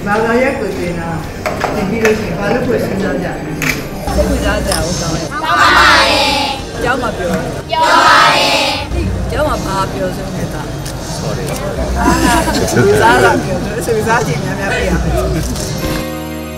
ဘာသာရပ်ကိုသင်တာသင်ပြီးလို့ရှိရင်ဘာလို့ကိုစဉ်းစားကြလဲစိတ်ဝင်စားကြအောင်ကောင်းတယ်ကောင်းပါရဲ့ကျောင်းမှာပြောပါရဲ့ကျောင်းမှာဘာပြောဆုံးနေတာ sorry စားလာပြောဆိုစားချင်များများပြရမယ်